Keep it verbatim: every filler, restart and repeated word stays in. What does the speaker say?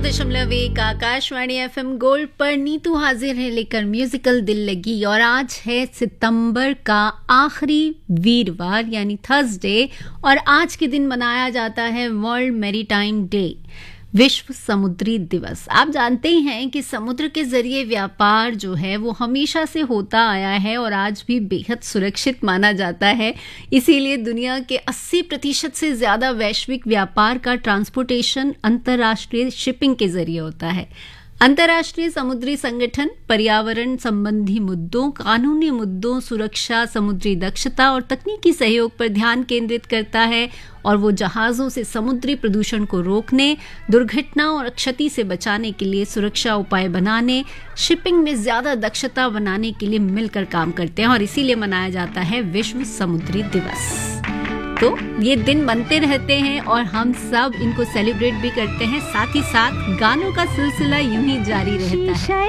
दशमलव एक Akashvani FM gold पर नीतू हाजिर है लेकर म्यूजिकल दिल लगी। और आज है सितंबर का आखिरी वीरवार यानी थर्सडे, और आज के दिन मनाया जाता है वर्ल्ड मैरीटाइम डे, विश्व समुद्री दिवस। आप जानते ही हैं कि समुद्र के जरिए व्यापार जो है वो हमेशा से होता आया है और आज भी बेहद सुरक्षित माना जाता है। इसीलिए दुनिया के अस्सी प्रतिशत से ज्यादा वैश्विक व्यापार का ट्रांसपोर्टेशन अंतर्राष्ट्रीय शिपिंग के जरिए होता है। अंतर्राष्ट्रीय समुद्री संगठन पर्यावरण संबंधी मुद्दों, कानूनी मुद्दों, सुरक्षा, समुद्री दक्षता और तकनीकी सहयोग पर ध्यान केंद्रित करता है, और वो जहाज़ों से समुद्री प्रदूषण को रोकने, दुर्घटनाओं और क्षति से बचाने के लिए सुरक्षा उपाय बनाने, शिपिंग में ज़्यादा दक्षता बनाने के लिए मिलकर काम करते हैं, और इसीलिए मनाया जाता है विश्व समुद्री दिवस। तो ये दिन बनते रहते हैं और हम सब इनको सेलिब्रेट भी करते हैं, साथ ही साथ गानों का सिलसिला यूं ही जारी रहता है।